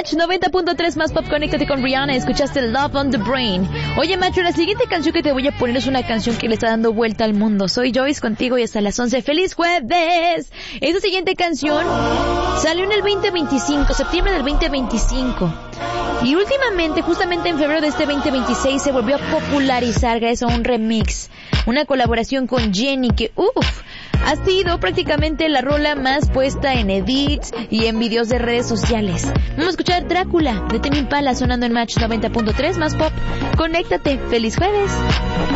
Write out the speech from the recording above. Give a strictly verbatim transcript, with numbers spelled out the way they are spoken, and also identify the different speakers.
Speaker 1: Match noventa punto tres más pop, conéctate con Rihanna. Escuchaste Love on the Brain. Oye, macho, la siguiente canción que te voy a poner es una canción que le está dando vuelta al mundo. Soy Joyce contigo y hasta las once. ¡Feliz jueves! Esta siguiente canción salió en el veinte veinticinco, septiembre del veinte veinticinco. Y últimamente, justamente en febrero de este veinte veintiséis, se volvió a popularizar gracias a un remix. Una colaboración con Jenny que, uff, ha sido prácticamente la rola más puesta en edits y en videos de redes sociales. Vamos a escuchar Drácula de Tame Impala sonando en Match noventa punto tres más pop. Conéctate. ¡Feliz jueves!